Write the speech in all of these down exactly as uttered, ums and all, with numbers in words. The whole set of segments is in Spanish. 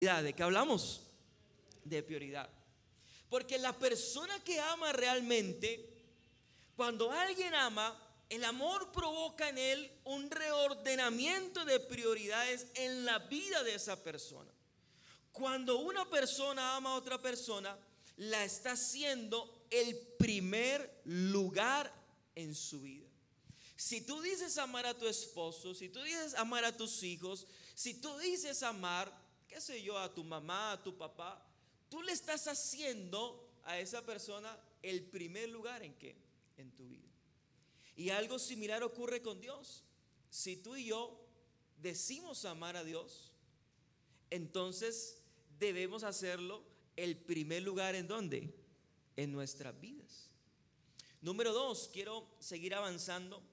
¿De qué hablamos? De prioridad. Porque la persona que ama realmente, cuando alguien ama, el amor provoca en él un reordenamiento de prioridades en la vida de esa persona. Cuando una persona ama a otra persona, la está haciendo el primer lugar en su vida. Si tú dices amar a tu esposo, si tú dices amar a tus hijos, si tú dices amar, qué sé yo, a tu mamá, a tu papá, tú le estás haciendo a esa persona el primer lugar en qué, en tu vida. Y algo similar ocurre con Dios. Si tú y yo decimos amar a Dios, entonces debemos hacerlo el primer lugar en ¿dónde? En nuestras vidas. Número dos, quiero seguir avanzando.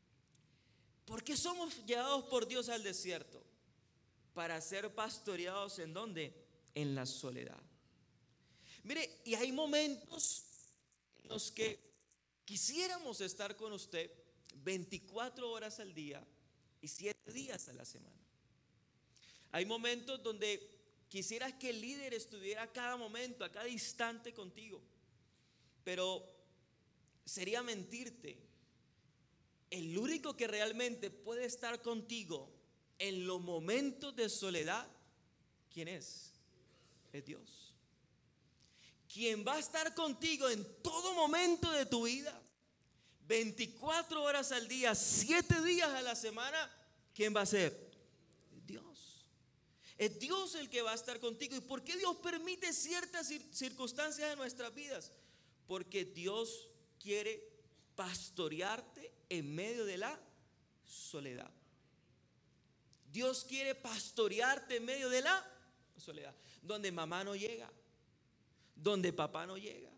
¿Por qué somos llevados por Dios al desierto? Para ser pastoreados ¿en dónde? En la soledad. Mire, y hay momentos en los que quisiéramos estar con usted veinticuatro horas al día y siete días a la semana. Hay momentos donde quisieras que el líder estuviera a cada momento, a cada instante contigo, pero sería mentirte. El único que realmente puede estar contigo en los momentos de soledad, ¿quién es? Es Dios. Quien va a estar contigo en todo momento de tu vida, veinticuatro horas al día, siete días a la semana, ¿quién va a ser? Dios. Es Dios el que va a estar contigo. ¿Y por qué Dios permite ciertas circunstancias en nuestras vidas? Porque Dios quiere pastorearte en medio de la soledad. Dios quiere pastorearte en medio de la soledad, donde mamá no llega, donde papá no llega,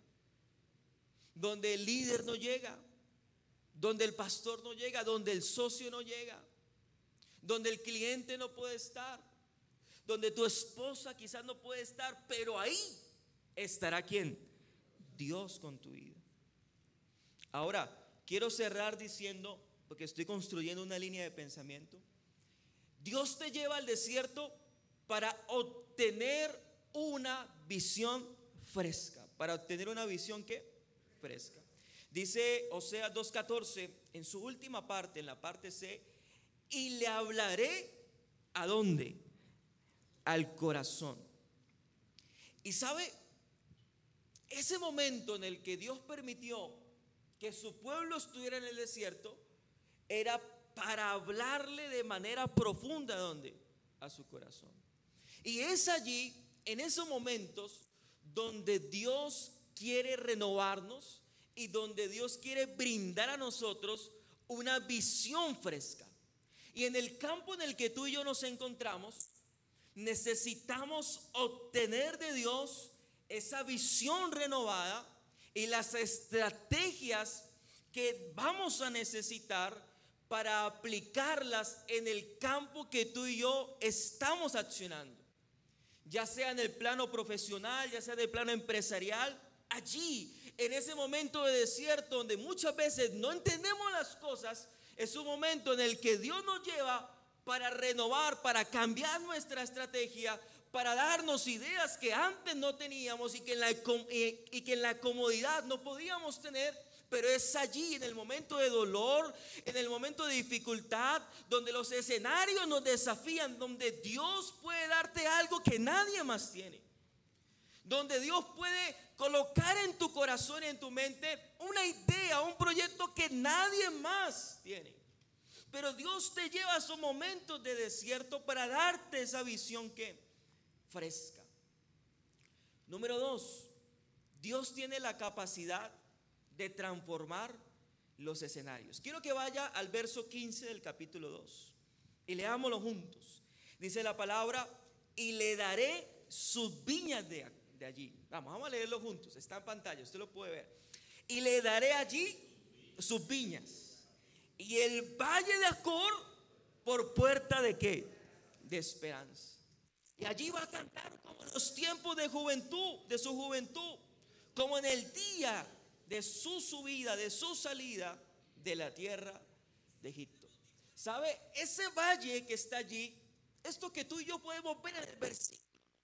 donde el líder no llega, donde el pastor no llega, donde el socio no llega, donde el cliente no puede estar, donde tu esposa quizás no puede estar, pero ahí estará ¿quién? Dios con tu vida. Ahora, quiero cerrar diciendo, porque estoy construyendo una línea de pensamiento. Dios te lleva al desierto para obtener una visión fresca. Para obtener una visión ¿qué? Fresca. Dice Oseas dos catorce en su última parte, en la parte C, y le hablaré ¿a dónde? Al corazón. Y sabe, ese momento en el que Dios permitió que su pueblo estuviera en el desierto era para hablarle de manera profunda ¿dónde? A su corazón. Y es allí, en esos momentos, donde Dios quiere renovarnos y donde Dios quiere brindar a nosotros una visión fresca. Y en el campo en el que tú y yo nos encontramos, necesitamos obtener de Dios esa visión renovada y las estrategias que vamos a necesitar para aplicarlas en el campo que tú y yo estamos accionando, ya sea en el plano profesional, ya sea en el plano empresarial. Allí, en ese momento de desierto donde muchas veces no entendemos las cosas, es un momento en el que Dios nos lleva para renovar, para cambiar nuestra estrategia, para darnos ideas que antes no teníamos y que en la, y que en la comodidad no podíamos tener. Pero es allí, en el momento de dolor, en el momento de dificultad, donde los escenarios nos desafían, donde Dios puede darte algo que nadie más tiene, donde Dios puede colocar en tu corazón y en tu mente una idea, un proyecto que nadie más tiene. Pero Dios te lleva a esos momentos de desierto para darte esa visión que fresca. Número dos, Dios tiene la capacidad de transformar los escenarios. Quiero que vaya al verso quince del capítulo dos y leámoslo juntos. Dice la palabra: y le daré sus viñas de, de allí. Vamos, vamos a leerlo juntos. Está en pantalla, usted lo puede ver. Y le daré allí sus viñas y el valle de Acor por puerta de ¿qué? De esperanza. Y allí va a cantar como en los tiempos de juventud, de su juventud, como en el día de su subida, de su salida de la tierra de Egipto. ¿Sabe? Ese valle que está allí, esto que tú y yo podemos ver en el versículo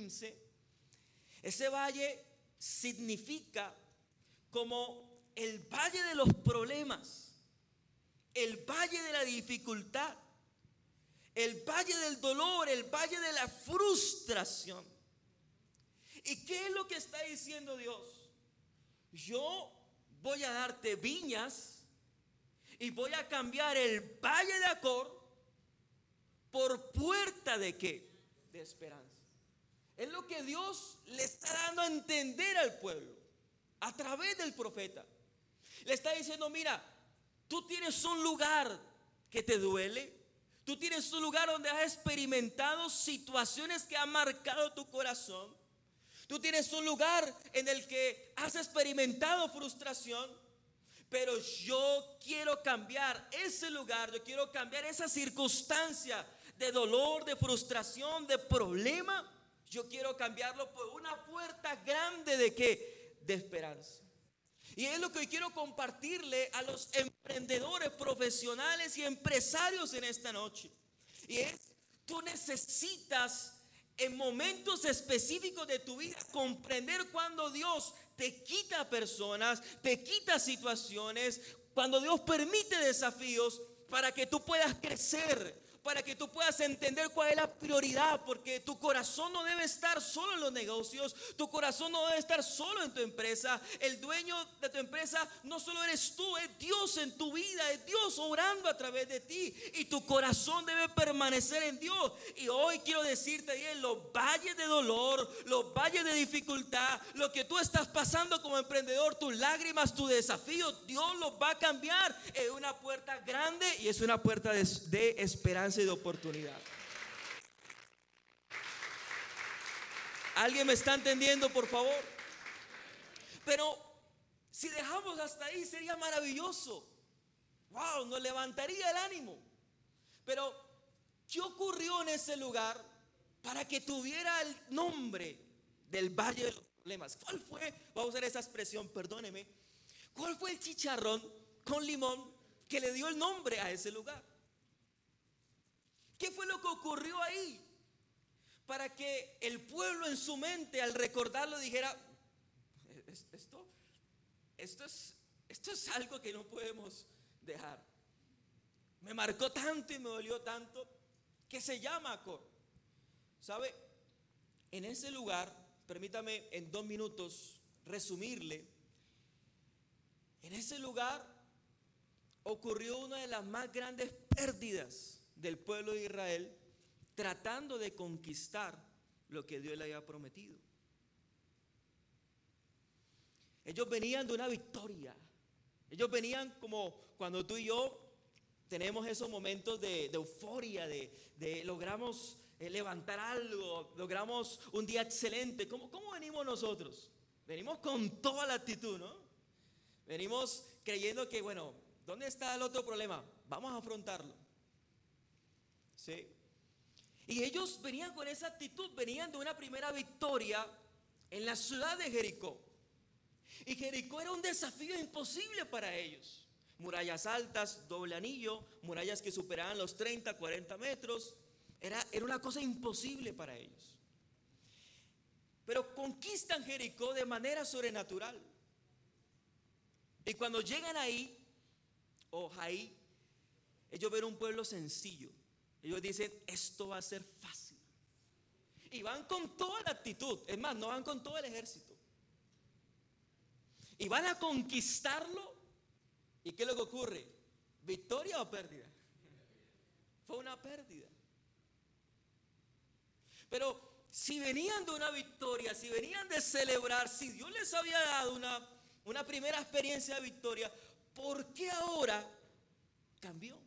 quince, ese valle significa como el valle de los problemas, el valle de la dificultad, el valle del dolor, el valle de la frustración. ¿Y qué es lo que está diciendo Dios? Yo voy a darte viñas y voy a cambiar el valle de Acor por puerta de ¿qué? De esperanza. Es lo que Dios le está dando a entender al pueblo a través del profeta. Le está diciendo, mira, tú tienes un lugar que te duele. Tú tienes un lugar donde has experimentado situaciones que han marcado tu corazón. Tú tienes un lugar en el que has experimentado frustración. Pero yo quiero cambiar ese lugar. Yo quiero cambiar esa circunstancia de dolor, de frustración, de problema. Yo quiero cambiarlo por una puerta grande de ¿qué? De esperanza. Y es lo que hoy quiero compartirle a los emprendedores profesionales y empresarios en esta noche. Y es, tú necesitas en momentos específicos de tu vida comprender cuando Dios te quita personas, te quita situaciones, cuando Dios permite desafíos para que tú puedas crecer, para que tú puedas entender cuál es la prioridad, porque tu corazón no debe estar solo en los negocios, tu corazón no debe estar solo en tu empresa. El dueño de tu empresa no solo eres tú, es Dios en tu vida, es Dios obrando a través de ti, y tu corazón debe permanecer en Dios. Y hoy quiero decirte bien, los valles de dolor, los valles de dificultad, lo que tú estás pasando como emprendedor, tus lágrimas, tus desafíos, Dios los va a cambiar en una puerta grande, y es una puerta de, de esperanza y de oportunidad. ¿Alguien me está entendiendo, por favor? Pero si dejamos hasta ahí sería maravilloso. Wow, nos levantaría el ánimo. Pero ¿qué ocurrió en ese lugar para que tuviera el nombre del valle de los problemas? ¿Cuál fue? Vamos a usar esa expresión, perdóneme. ¿Cuál fue el chicharrón con limón que le dio el nombre a ese lugar? ¿Qué fue lo que ocurrió ahí? Para que el pueblo en su mente al recordarlo dijera, esto, esto, es, esto es algo que no podemos dejar. Me marcó tanto y me dolió tanto que se llama Acor. ¿Sabe? En ese lugar, permítame en dos minutos resumirle, en ese lugar ocurrió una de las más grandes pérdidas del pueblo de Israel, tratando de conquistar lo que Dios le había prometido. Ellos venían de una victoria. Ellos venían como cuando tú y yo tenemos esos momentos de, de euforia, de, de logramos eh, levantar algo, logramos un día excelente. ¿Cómo, ¿Cómo venimos nosotros? Venimos con toda la actitud, ¿no? Venimos creyendo que, bueno, ¿dónde está el otro problema? Vamos a afrontarlo. ¿Sí? Y ellos venían con esa actitud, venían de una primera victoria en la ciudad de Jericó. Y Jericó era un desafío imposible para ellos. Murallas altas, doble anillo, murallas que superaban los treinta, cuarenta metros. Era, era una cosa imposible para ellos. Pero conquistan Jericó de manera sobrenatural. Y cuando llegan ahí, o ahí, ellos ven un pueblo sencillo. Ellos dicen, esto va a ser fácil. Y van con toda la actitud. Es más, no van con todo el ejército. Y van a conquistarlo. ¿Y qué es lo que ocurre? ¿Victoria o pérdida? Fue una pérdida. Pero si venían de una victoria, si venían de celebrar, si Dios les había dado una, una primera experiencia de victoria, ¿por qué ahora cambió?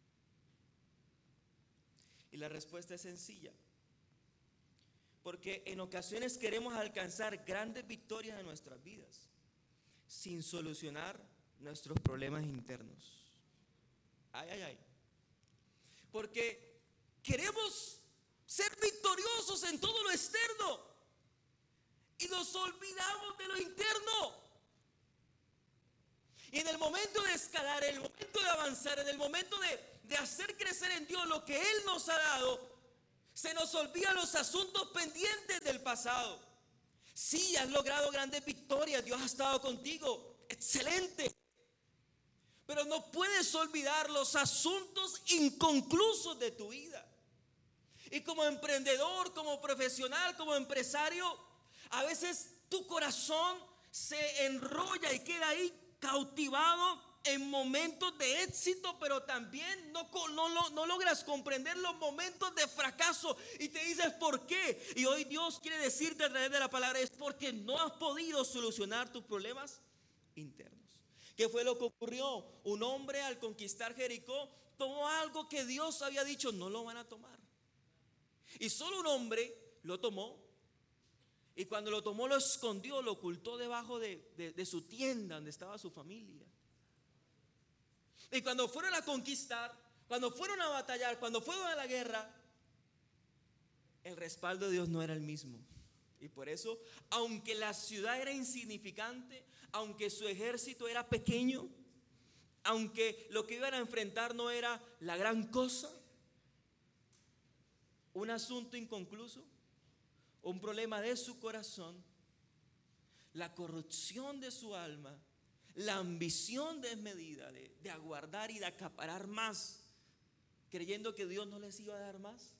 Y la respuesta es sencilla. Porque en ocasiones queremos alcanzar grandes victorias en nuestras vidas sin solucionar nuestros problemas internos. Ay, ay, ay. Porque queremos ser victoriosos en todo lo externo y nos olvidamos de lo interno. Y en el momento de escalar, en el momento de avanzar, en el momento de, de hacer crecer en Dios lo que Él nos ha dado, se nos olvidan los asuntos pendientes del pasado. pasado. Sí, has logrado grandes victorias, Dios ha estado contigo, excelente. Pero no puedes olvidar los asuntos inconclusos de tu vida. Y como emprendedor, como profesional, como empresario, a veces tu corazón se enrolla y queda ahí cautivado en momentos de éxito, pero también no, no, no, no logras comprender los momentos de fracaso y te dices ¿por qué? Y hoy Dios quiere decirte a través de la palabra, es porque no has podido solucionar tus problemas internos. ¿Qué fue lo que ocurrió? Un hombre al conquistar Jericó tomó algo que Dios había dicho no lo van a tomar, y solo un hombre lo tomó. Y cuando lo tomó, lo escondió, lo ocultó debajo de, de, de su tienda donde estaba su familia. Y cuando fueron a conquistar, cuando fueron a batallar, cuando fueron a la guerra, el respaldo de Dios no era el mismo. Y por eso, aunque la ciudad era insignificante, aunque su ejército era pequeño, aunque lo que iban a enfrentar no era la gran cosa, un asunto inconcluso, un problema de su corazón, la corrupción de su alma, la ambición desmedida de, de aguardar y de acaparar más, creyendo que Dios no les iba a dar más,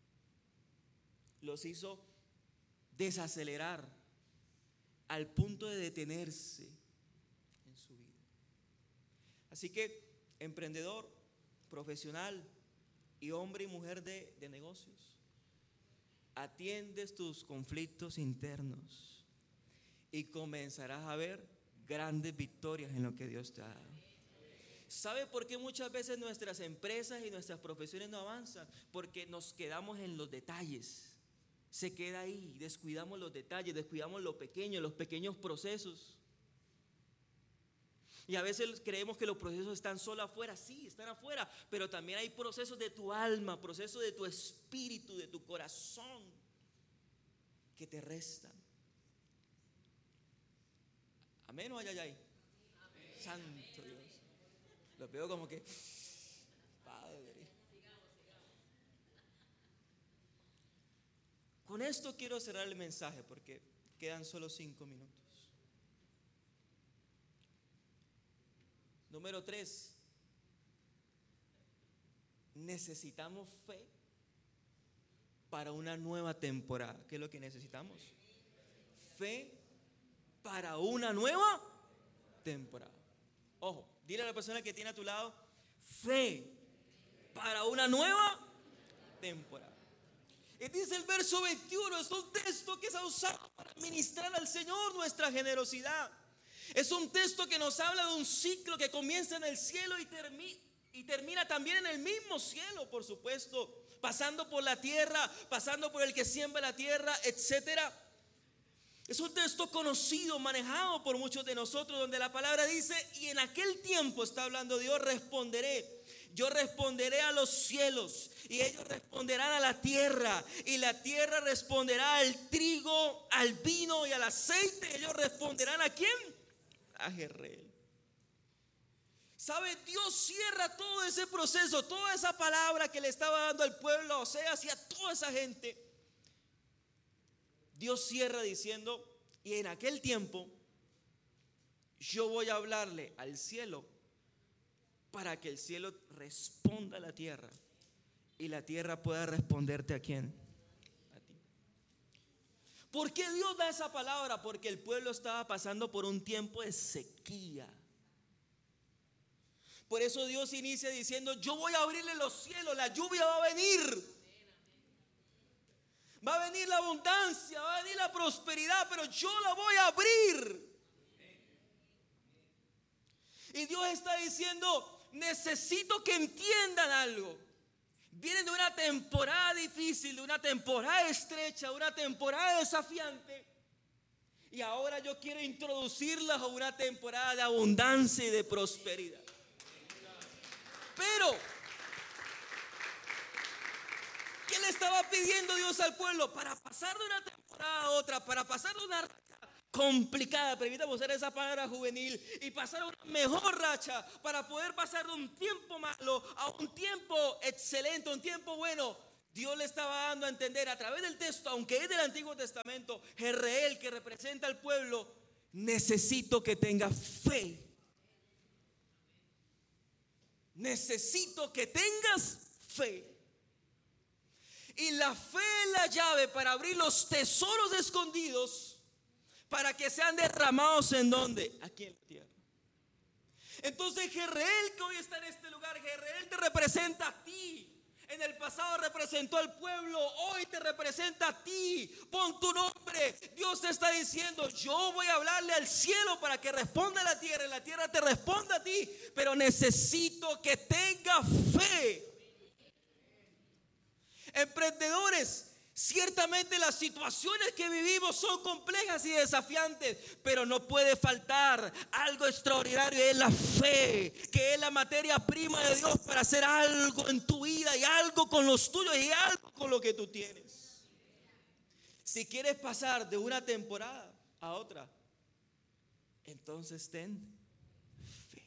los hizo desacelerar al punto de detenerse en su vida. Así que, emprendedor, profesional y hombre y mujer de, de negocios, atiendes tus conflictos internos y comenzarás a ver grandes victorias en lo que Dios te ha dado. ¿Sabe por qué muchas veces nuestras empresas y nuestras profesiones no avanzan? Porque nos quedamos en los detalles. Se queda ahí, descuidamos los detalles, descuidamos lo pequeño, los pequeños procesos. Y a veces creemos que los procesos están solo afuera. Sí, están afuera, pero también hay procesos de tu alma, procesos de tu espíritu, de tu corazón, que te restan. Amén o ay, ay, ay. Santo Dios. Lo veo como que, Padre. Con esto quiero cerrar el mensaje porque quedan solo cinco minutos. Número tres, necesitamos fe para una nueva temporada. ¿Qué es lo que necesitamos? Fe para una nueva temporada. Ojo, dile a la persona que tiene a tu lado, fe para una nueva temporada. Y dice el verso veintiuno, es un texto que se ha usado para ministrar al Señor nuestra generosidad. Es un texto que nos habla de un ciclo que comienza en el cielo y, termi- y termina también en el mismo cielo, por supuesto, pasando por la tierra, pasando por el que siembra la tierra, etcétera. Es un texto conocido, manejado por muchos de nosotros, donde la palabra dice, y en aquel tiempo, está hablando Dios, responderé. Yo responderé a los cielos y ellos responderán a la tierra, y la tierra responderá al trigo, al vino y al aceite. Ellos responderán ¿a quién? A Jezreel. ¿Sabe? Dios cierra todo ese proceso, toda esa palabra que le estaba dando al pueblo, o sea, hacia toda esa gente. Dios cierra diciendo, y en aquel tiempo yo voy a hablarle al cielo para que el cielo responda a la tierra y la tierra pueda responderte ¿a quién? A ti. ¿Por qué Dios da esa palabra? Porque el pueblo estaba pasando por un tiempo de sequía. Por eso Dios inicia diciendo, yo voy a abrirle los cielos, la lluvia va a venir. Va a venir la abundancia, va a venir la prosperidad, pero yo la voy a abrir. Y Dios está diciendo, necesito que entiendan algo. Vienen de una temporada difícil, de una temporada estrecha, una temporada desafiante. Y ahora yo quiero introducirlas a una temporada de abundancia y de prosperidad. Pero ¿qué le estaba pidiendo Dios al pueblo? Para pasar de una temporada a otra, para pasar de una racha complicada, permítame usar esa palabra juvenil, y pasar a una mejor racha, para poder pasar de un tiempo malo a un tiempo excelente, un tiempo bueno. Dios le estaba dando a entender a través del texto, aunque es del Antiguo Testamento, Jezreel, que representa al pueblo, necesito que tengas fe. Necesito que tengas fe. Y la fe es la llave para abrir los tesoros escondidos, para que sean derramados ¿en dónde? Aquí en la tierra. Entonces Jezreel, que hoy está en este lugar, Jezreel te representa a ti. En el pasado representó al pueblo, hoy te representa a ti. Pon tu nombre. Dios te está diciendo: yo voy a hablarle al cielo para que responda a la tierra, y la tierra te responda a ti. Pero necesito que tengas fe. Emprendedores, ciertamente las situaciones que vivimos son complejas y desafiantes, pero no puede faltar algo extraordinario, es la fe, que es la materia prima de Dios para hacer algo en tu vida, y algo con los tuyos, y algo con lo que tú tienes. Si quieres pasar de una temporada a otra, entonces ten fe.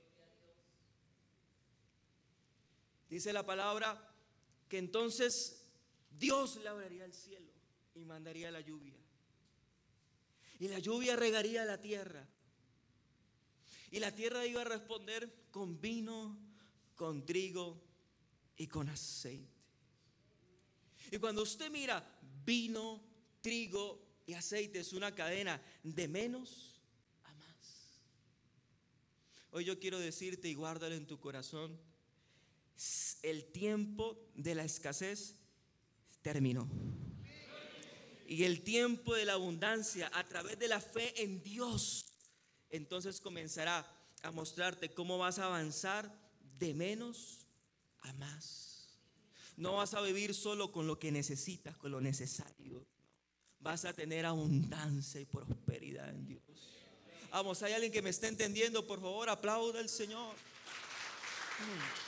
Dice la palabra que entonces Dios le abriría el cielo y mandaría la lluvia. Y la lluvia regaría la tierra. Y la tierra iba a responder con vino, con trigo y con aceite. Y cuando usted mira vino, trigo y aceite, es una cadena de menos a más. Hoy yo quiero decirte, y guárdalo en tu corazón, el tiempo de la escasez terminó. Y el tiempo de la abundancia, a través de la fe en Dios, entonces comenzará a mostrarte cómo vas a avanzar de menos a más. No vas a vivir solo con lo que necesitas, con lo necesario. Vas a tener abundancia y prosperidad en Dios. Vamos, ¿hay alguien que me está entendiendo? Por favor, aplauda al Señor. Mm.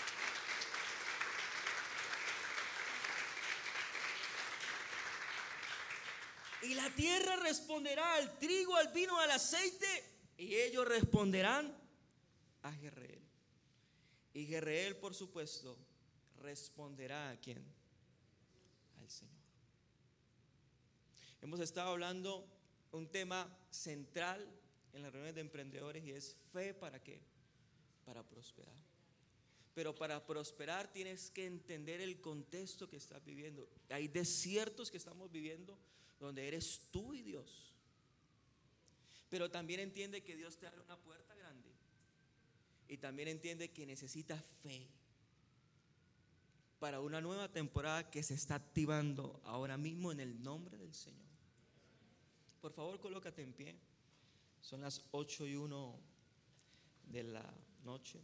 Y la tierra responderá al trigo, al vino, al aceite, y ellos responderán a Jezreel. Y Jezreel, por supuesto, responderá ¿a quién? Al Señor. Hemos estado hablando un tema central en las reuniones de emprendedores, y es fe. ¿Para qué? Para prosperar. Pero para prosperar tienes que entender el contexto que estás viviendo. Hay desiertos que estamos viviendo donde eres tú y Dios. Pero también entiende que Dios te abre una puerta grande. Y también entiende que necesitas fe para una nueva temporada que se está activando ahora mismo en el nombre del Señor. Por favor, colócate en pie. Son las ocho y uno de la noche.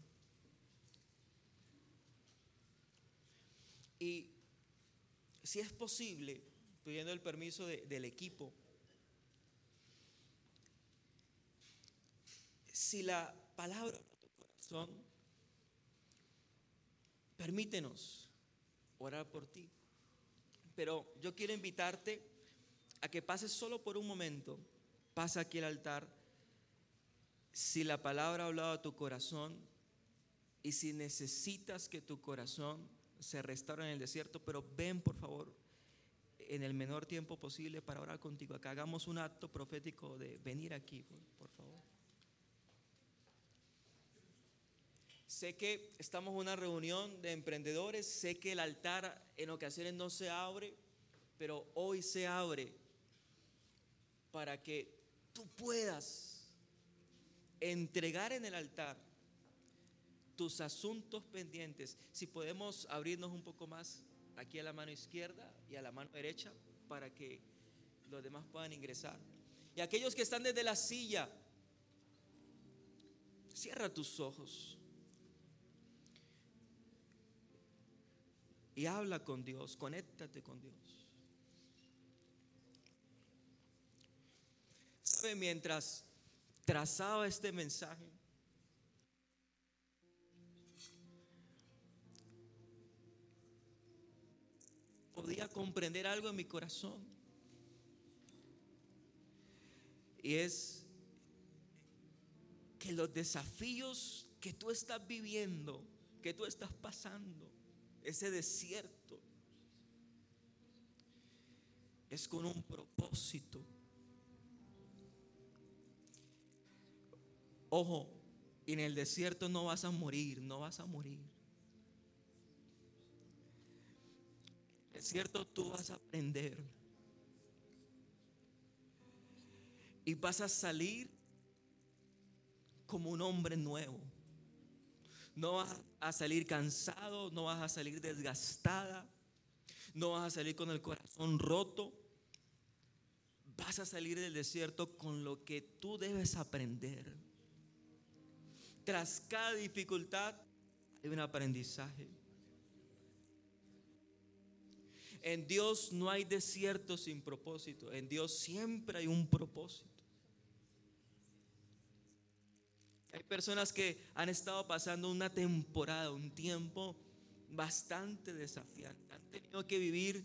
Y si es posible, pidiendo el permiso de, del equipo, si la palabra de tu corazón, permítenos orar por ti. Pero yo quiero invitarte a que pases solo por un momento. Pasa aquí al altar. Si la palabra ha hablado a tu corazón, y si necesitas que tu corazón se restaure en el desierto, pero ven por favor en el menor tiempo posible para orar contigo acá. Hagamos un acto profético de venir aquí, por, por favor. Sé que estamos en una reunión de emprendedores, sé que el altar en ocasiones no se abre, pero hoy se abre para que tú puedas entregar en el altar tus asuntos pendientes. Si podemos abrirnos un poco más aquí a la mano izquierda y a la mano derecha para que los demás puedan ingresar. Y aquellos que están desde la silla, cierra tus ojos y habla con Dios, conéctate con Dios. ¿Sabe? Mientras trazaba este mensaje, podía comprender algo en mi corazón, y es que los desafíos que tú estás viviendo, que tú estás pasando, ese desierto, es con un propósito. Ojo, en el desierto no vas a morir, no vas a morir. En el desierto tú vas a aprender. Y vas a salir como un hombre nuevo. No vas a salir cansado, no vas a salir desgastada, no vas a salir con el corazón roto. Vas a salir del desierto con lo que tú debes aprender. Tras cada dificultad hay un aprendizaje. En Dios no hay desierto sin propósito. En Dios siempre hay un propósito. Hay personas que han estado pasando una temporada, un tiempo bastante desafiante. Han tenido que vivir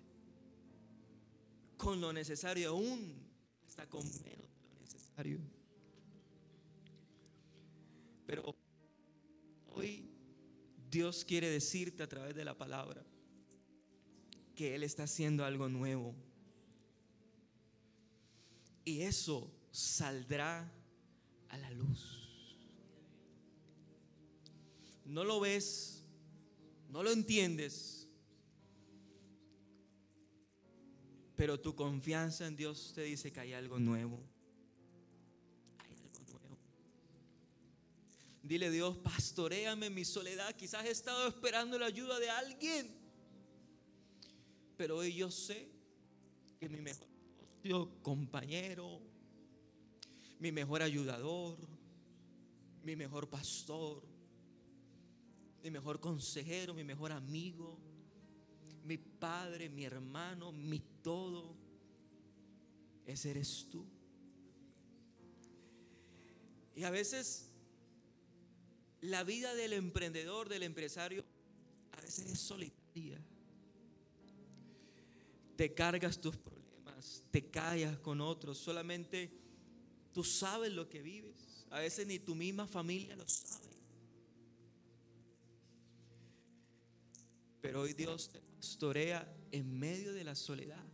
con lo necesario, aún hasta con menos de lo necesario. Pero hoy Dios quiere decirte a través de la palabra que Él está haciendo algo nuevo. Y eso saldrá a la luz. No lo ves, no lo entiendes, pero tu confianza en Dios te dice que hay algo nuevo. Hay algo nuevo. Dile: Dios, pastoréame en mi soledad. Quizás he estado esperando la ayuda de alguien, pero hoy yo sé que mi mejor compañero, mi mejor ayudador, mi mejor pastor, mi mejor consejero, mi mejor amigo, mi padre, mi hermano, mi todo, ese eres tú. Y a veces la vida del emprendedor, del empresario, a veces es solitaria. Te cargas tus problemas, te callas con otros, solamente tú sabes lo que vives. A veces ni tu misma familia lo sabe. Pero hoy Dios te pastorea en medio de la soledad.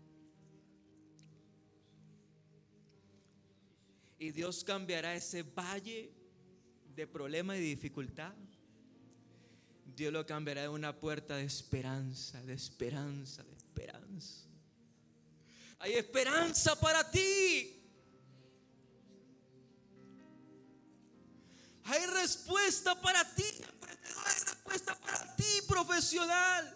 Y Dios cambiará ese valle de problema y dificultad. Dios lo cambiará en una puerta de esperanza, de esperanza, de esperanza. Hay esperanza para ti. Hay respuesta para ti, emprendedor. Hay respuesta para ti, profesional.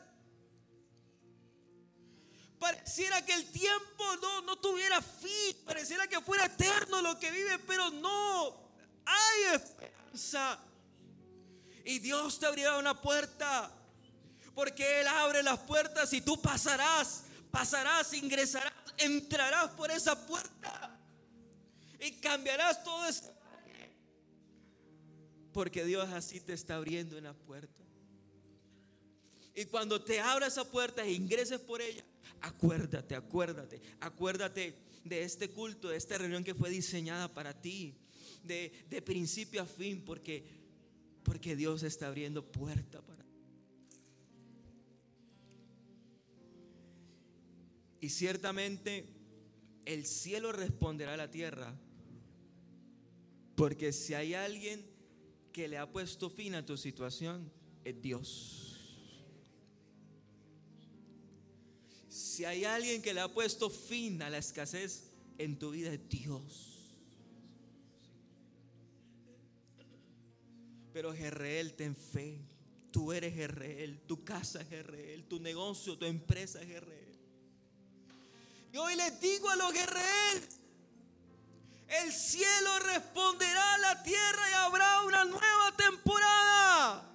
Pareciera que el tiempo no, no tuviera fin. Pareciera que fuera eterno lo que vive, pero no. Hay esperanza. Y Dios te abrirá una puerta, porque Él abre las puertas y tú pasarás, pasarás, ingresarás, entrarás por esa puerta y cambiarás todo eso. Porque Dios así te está abriendo una puerta. Y cuando te abra esa puerta e ingreses por ella, acuérdate, acuérdate, acuérdate de este culto, de esta reunión que fue diseñada para ti, de, de principio a fin, porque, porque Dios está abriendo puerta para ti. Y ciertamente el cielo responderá a la tierra, porque si hay alguien que le ha puesto fin a tu situación, es Dios. Si hay alguien que le ha puesto fin a la escasez en tu vida, es Dios. Pero Jezreel, ten fe. Tú eres Jezreel, tu casa es Jezreel, tu negocio, tu empresa es Jezreel. Y hoy les digo a los Jezreel: el cielo responderá a la tierra y habrá una nueva temporada.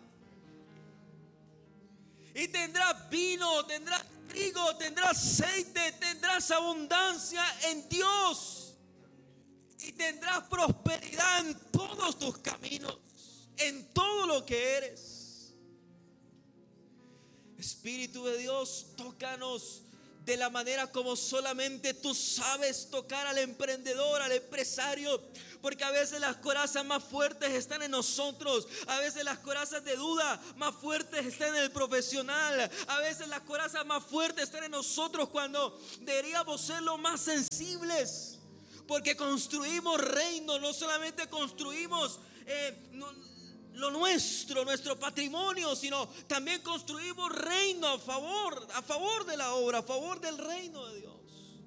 Y tendrás vino, tendrás trigo, tendrás aceite, tendrás abundancia en Dios. Y tendrás prosperidad en todos tus caminos, en todo lo que eres. Espíritu de Dios, tócanos de la manera como solamente tú sabes tocar al emprendedor, al empresario. Porque a veces las corazas más fuertes están en nosotros. A veces las corazas de duda más fuertes están en el profesional. A veces las corazas más fuertes están en nosotros cuando deberíamos ser los más sensibles. Porque construimos reino, no solamente construimos eh, no, lo nuestro, nuestro patrimonio, sino también construimos reino a favor, a favor de la obra, a favor del reino de Dios.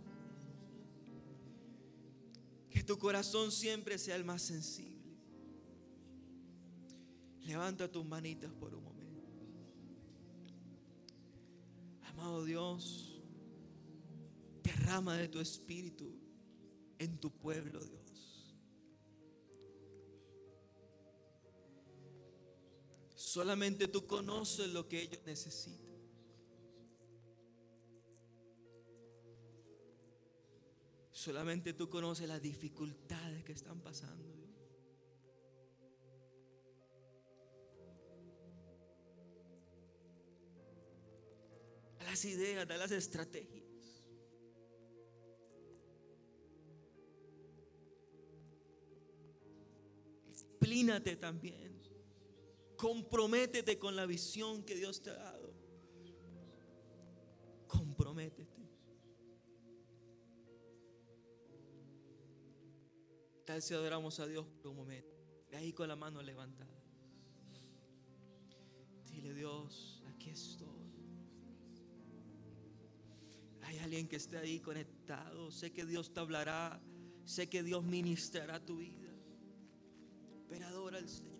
Que tu corazón siempre sea el más sensible. Levanta tus manitas por un momento. Amado Dios, derrama de tu espíritu en tu pueblo, Dios. Solamente tú conoces lo que ellos necesitan. Solamente tú conoces las dificultades que están pasando, Dios. Da las ideas, da las estrategias. Disciplínate también. Comprométete con la visión que Dios te ha dado. Comprométete. Tal si adoramos a Dios por un momento. De ahí con la mano levantada. Dile: Dios, aquí estoy. Hay alguien que esté ahí conectado. Sé que Dios te hablará. Sé que Dios ministrará tu vida. Pero adora al Señor.